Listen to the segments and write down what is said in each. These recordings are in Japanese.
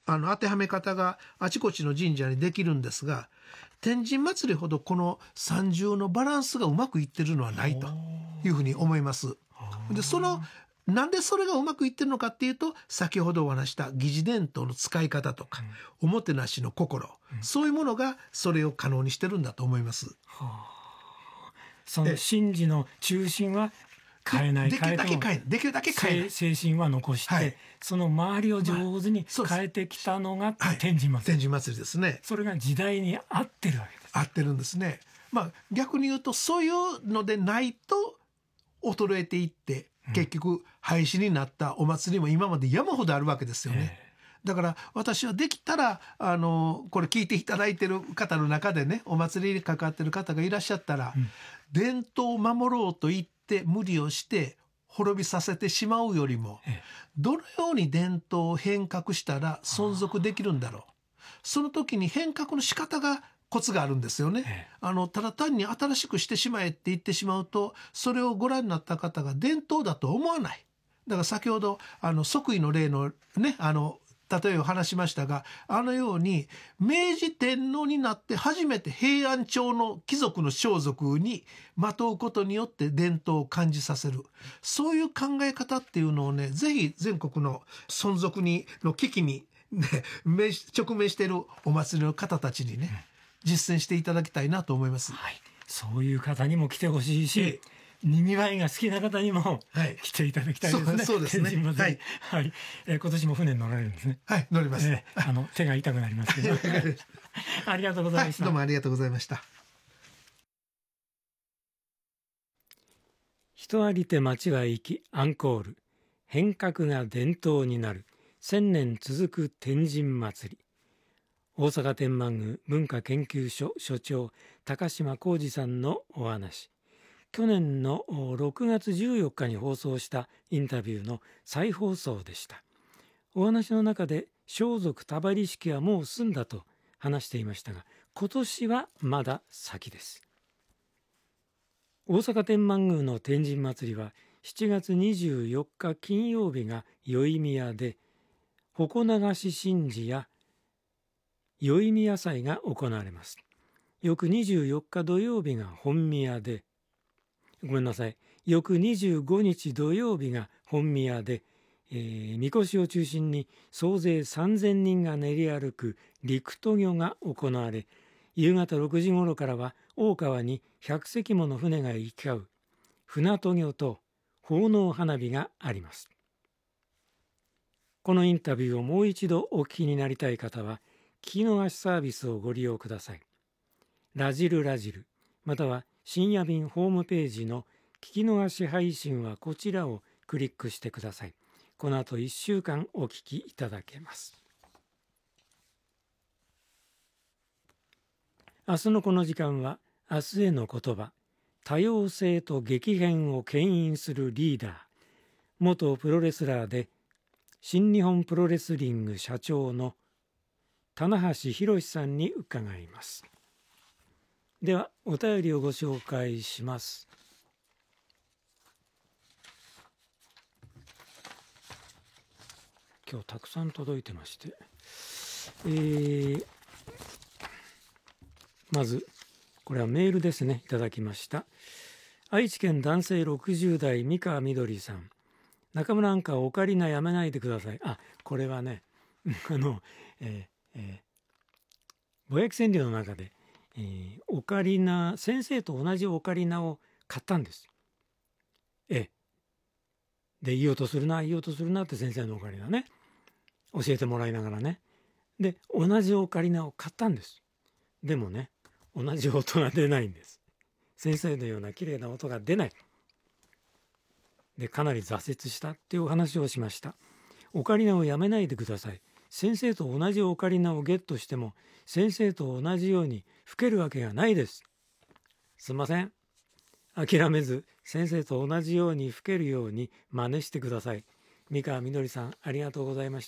当てはめ方があちこちの神社にできるんですが、天神祭りほどこの三重のバランスがうまくいってるのはないというふうに思います。でなんでそれがうまくいってるのかっていうと、先ほどお話した疑似伝統の使い方とか、おもてなしの心、そういうものがそれを可能にしてるんだと思います。 その神事の中心は変えない、 できるだけ変えない、 精神は残して、その周りを上手に変えてきたのが天神祭り、 天神祭りですね。 それが時代に合ってるわけです。 合ってるんですね。逆に言うとそういうのでないと衰えていって、結局廃止になったお祭りも今まで山ほどあるわけですよね。だから私はできたらこれ聞いていただいてる方の中でね、お祭りに関わってる方がいらっしゃったら、伝統を守ろうと言って無理をして滅びさせてしまうよりも、どのように伝統を変革したら存続できるんだろう、その時に変革の仕方がコツがあるんですよね。ただ単に新しくしてしまえって言ってしまうと、それをご覧になった方が伝統だと思わない。だから先ほど即位の例のね、例えを話しましたが、ように明治天皇になって初めて平安朝の貴族の装束にまとうことによって伝統を感じさせる、そういう考え方っていうのをね、ぜひ全国の存続の危機に、ね、直面しているお祭りの方たちにね、実践していただきたいなと思います。 そういう方にも来てほしいし、にぎわいが好きな方にも来ていただきたいですね。 そうですね。 今年も船に乗られるんですね。 乗ります。 手が痛くなりますけどありがとうございました。 どうもありがとうございました。 人ありて町は生き、アンコール、変革が伝統になる1000年続く天神祭り。大阪天満宮文化研究所所長高島浩二さんのお話。去年の6月14日に放送したインタビューの再放送でした。お話の中で装束束張式はもう済んだと話していましたが、今年はまだ先です。大阪天満宮の天神祭りは7月24日金曜日が宵宮で、鉾流し神事や宵宮祭が行われます。翌24日土曜日が本宮で、翌25日土曜日が本宮で、みこしを中心に総勢3000人が練り歩く陸渡御が行われ、夕方6時ごろからは大川に100隻もの船が行き交う船渡御と奉納花火があります。このインタビューをもう一度お聞きになりたい方は、聞き逃しサービスをご利用ください。ラジルまたは深夜便ホームページの聞き逃し配信はこちらをクリックしてください。この後1週間お聞きいただけます。明日のこの時間は、明日への言葉、多様性と激変を牽引するリーダー、元プロレスラーで新日本プロレスリング社長の棚橋弘さんに伺います。ではお便りをご紹介します。今日たくさん届いてまして、まずこれはメールですね、いただきました。愛知県男性60代三川みどりさん。中村アンカーオカリナやめないでください。これはねぼやき川柳の中で、オカリナ、先生と同じオカリナを買ったんです。で、いい音するなって先生のオカリナね、教えてもらいながらね。で、同じオカリナを買ったんです。でもね、同じ音が出ないんです。先生のような綺麗な音が出ない。で、かなり挫折したっていうお話をしました。オカリナをやめないでください。先生と同じオカリナをゲットしても先生と同じように吹けるわけがないです。すいません。諦めず先生と同じように吹けるように真似してください。三川みどりさん、ありがとうございました。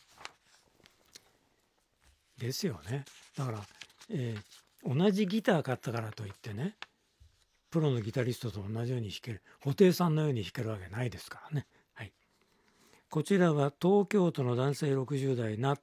ですよね。だから、同じギター買ったからといってね、プロのギタリストと同じように弾ける、布袋さんのように弾けるわけないですからね。はい。こちらは東京都の男性60代納